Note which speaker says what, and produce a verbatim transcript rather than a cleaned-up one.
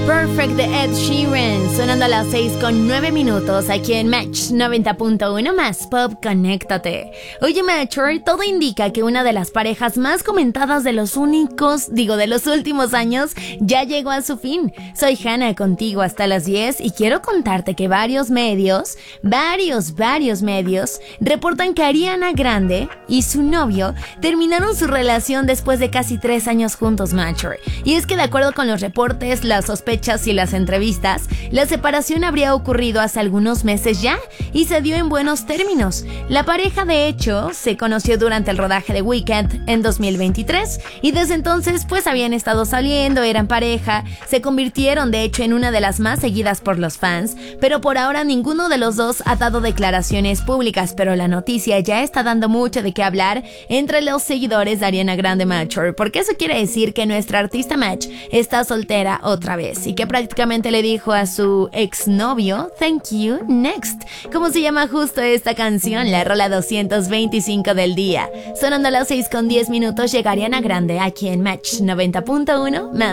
Speaker 1: Perfect de Ed Sheeran, sonando a las seis con nueve minutos aquí en Match noventa punto uno más Pop, conéctate. Oye, Matcher, todo indica que una de las parejas más comentadas de los únicos, digo, de los últimos años, ya llegó a su fin. Soy Hannah, contigo hasta las diez, y quiero contarte que varios medios, varios, varios medios, reportan que Ariana Grande y su novio terminaron su relación después de casi tres años juntos, Matcher. Y es que de acuerdo con los reportes, las sospechas y las entrevistas, la separación habría ocurrido hace algunos meses ya y se dio en buenos términos. La pareja, de hecho, se conoció durante el rodaje de Weekend en dos mil veintitrés y desde entonces pues habían estado saliendo, eran pareja, se convirtieron de hecho en una de las más seguidas por los fans, pero por ahora ninguno de los dos ha dado declaraciones públicas, pero la noticia ya está dando mucho de qué hablar entre los seguidores de Ariana Grande, Matcher, porque eso quiere decir que nuestra artista Match está soltera otra vez y que prácticamente le dijo a su exnovio thank you next. ¿Cómo se llama justo esta canción? La rola doscientos veinticinco del día. Sonando a las seis con diez minutos llega Ariana Grande aquí en Match noventa punto uno más